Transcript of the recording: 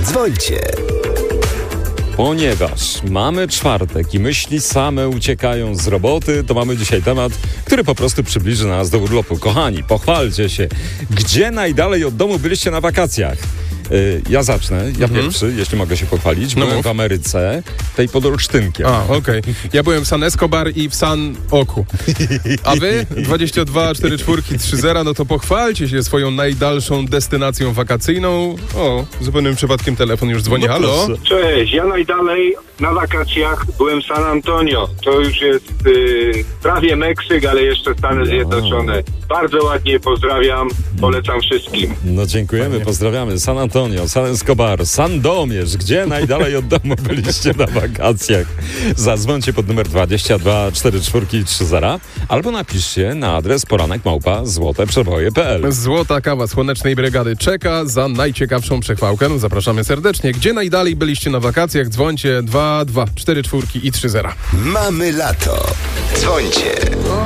Dzwońcie. Ponieważ mamy czwartek i myśli same uciekają z roboty, to mamy dzisiaj temat, który po prostu przybliży nas do urlopu. Kochani, pochwalcie się. Gdzie najdalej od domu byliście na wakacjach? Ja zacznę, pierwszy, jeśli mogę się pochwalić. Byłem w Ameryce, tej pod Olsztynkiem. Okej. Ja byłem w San Escobar i w San Oku. A wy? 22 44 30, no to pochwalcie się swoją najdalszą destynacją wakacyjną. Zupełnym przypadkiem telefon już dzwoni. Halo? Cześć, ja najdalej na wakacjach byłem w San Antonio. To już jest prawie Meksyk, ale jeszcze Stany Zjednoczone. Bardzo ładnie, pozdrawiam, polecam wszystkim. No dziękujemy, pozdrawiamy. San Antonio, San Escobar, Sandomierz. Gdzie najdalej od domu byliście na wakacjach? Zadzwońcie pod numer 22 44 30 albo napiszcie na adres poranek@złoteprzeboje.pl. Złota kawa Słonecznej Brygady czeka za najciekawszą przechwałkę. No, zapraszamy serdecznie. Gdzie najdalej byliście na wakacjach? Dzwońcie 22 44 i 30. Mamy lato. Dzwońcie.